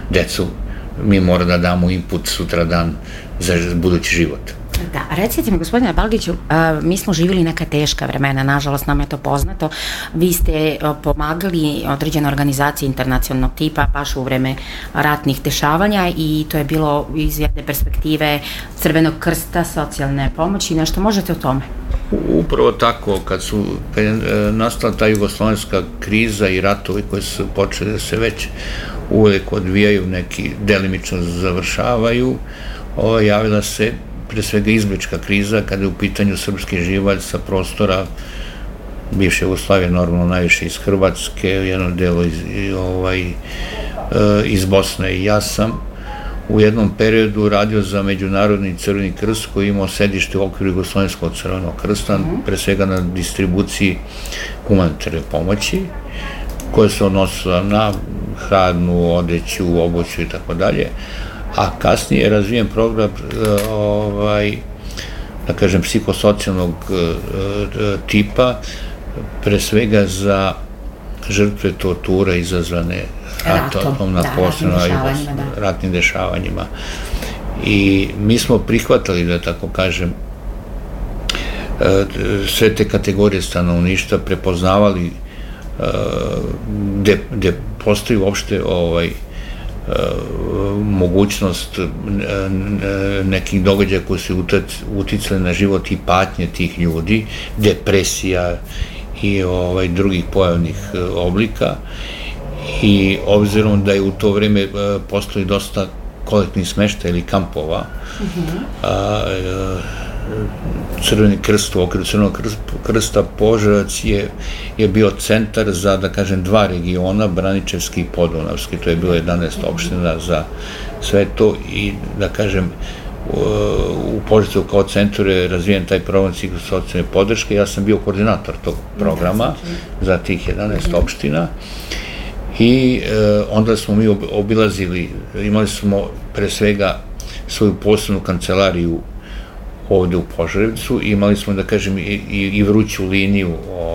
decu, mi mora da damo input sutra dan za budući život. Da, recite mi, gospodine Balgiću, mi smo živjeli neka teška vremena, nažalost nam je to poznato. Vi ste pomagali određene organizacije internacionalnog tipa baš u vreme ratnih dešavanja i to je bilo iz jedne perspektive Crvenog krsta, socijalne pomoći. Nešto možete o tome? Upravo tako, kad je nastala ta jugoslovenska kriza i ratovi koji su počeli da se već uvek odvijaju, neki delimično završavaju, javila se pre svega izbeglička kriza kada je u pitanju srpski živalj sa prostora bivše Jugoslavije, normalno najviše iz Hrvatske, jedno delo iz Bosne. I ja sam u jednom periodu radio za Međunarodni Crveni krst koji je imao sedište u okviru Jugoslovenskog Crvenog krsta, pre svega na distribuciji humanitarne pomoći, koja se odnosila na hranu, odeću, obuću i tako dalje. A kasnije je razvijen program, da kažem, psihosocijalnog tipa, pre svega za žrtve tortura izazvane ratom, na posebno ratnim dešavanjima. I mi smo prihvatali, da tako kažem, sve te kategorije stanovništva, prepoznavali gde postoji uopšte mogućnost nekih događaja koji su uticali na život i patnje tih ljudi, depresija i drugih pojavnih oblika. I obzirom da je u to vreme postoji dosta kolektivnih smeštaja ili kampova, Crveni krst, u okviru Crvenog krsta Požarevac je bio centar za, da kažem, dva regiona, Braničevski i Podunavski, to je bilo 11 opština za sve to i, da kažem, u Požarevcu kao centru je razvijen taj program psihosocijalne podrške. Ja sam bio koordinator tog programa za tih 11 opština i onda smo mi obilazili, imali smo pre svega svoju posebnu kancelariju ovde u Požarevcu, imali smo, da kažem, i vruću liniju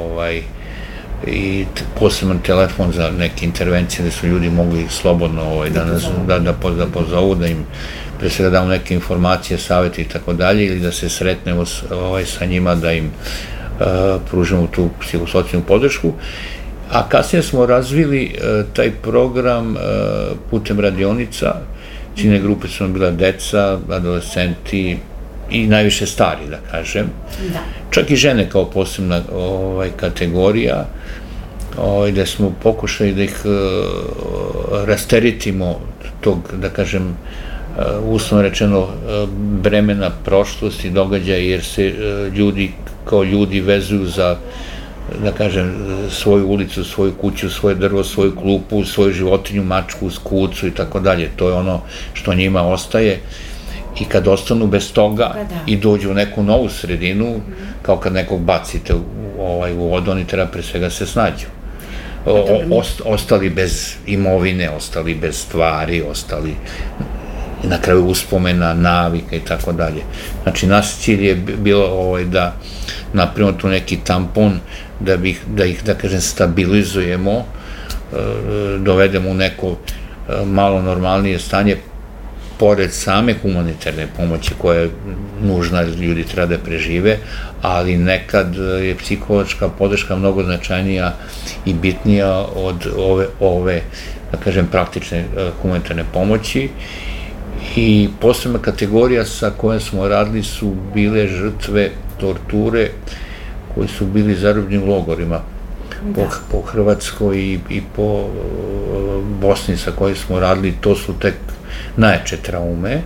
i poseban telefon za neke intervencije gde su ljudi mogli slobodno da pozovu, da im pre svega damo neke informacije, savete i tako dalje, ili da se sretnemo sa njima, da im pružimo tu psihosocijalnu podršku. A kasnije smo razvili taj program putem radionica. Ciljne grupe su nam bila deca, adolescenti i najviše stari, da kažem. Čak i žene kao posebna kategorija, gde smo pokušali da ih rasteretimo tog, da kažem, uslovno rečeno, bremena prošlosti, događaja, jer se ljudi kao ljudi vezuju za, da kažem, svoju ulicu, svoju kuću, svoje drvo, svoju klupu, svoju životinju, mačku, kucu i tako dalje. To je ono što njima ostaje. I kad ostanu bez toga i dođu u neku novu sredinu, kao kad nekog bacite u vodu, oni treba pre svega se snađu. Ostali bez imovine, ostali bez stvari, ostali na kraju uspomena, navika i tako dalje. Znači, naš cilj je bilo da napravimo tu neki tampon, da ih, da kažem, stabilizujemo, dovedemo u neko malo normalnije stanje, pored same humanitarne pomoći koja je nužna, ljudi treba da prežive, ali nekad je psihološka podrška mnogo značajnija i bitnija od ove, da kažem, praktične humanitarne pomoći. I posebna kategorija sa kojom smo radili su bile žrtve torture koji su bili zarobljeni u logorima po Hrvatskoj i po Bosni sa kojim smo radili. To su tek najjače traume.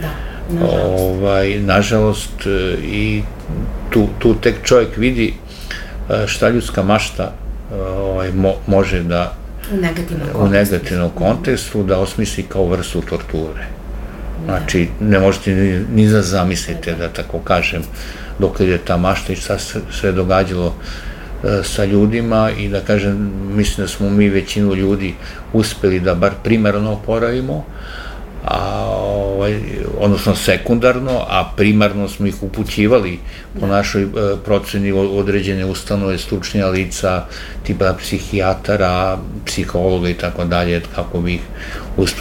Nažalost, i tu tek čovjek vidi šta ljudska mašta može da u negativnom kontekstu da osmisli kao vrstu torture. Znači, ne možete ni da zamislite, da tako kažem, dok je ta mašta i šta se događalo sa ljudima, i da kažem, mislim da smo mi većinu ljudi uspeli da bar primarno oporavimo, odnosno sekundarno, a primarno smo ih upućivali po našoj proceni određene ustanove, stručnija lica, tipa psihijatara, psihologa i tako dalje, kako bi ih uspeli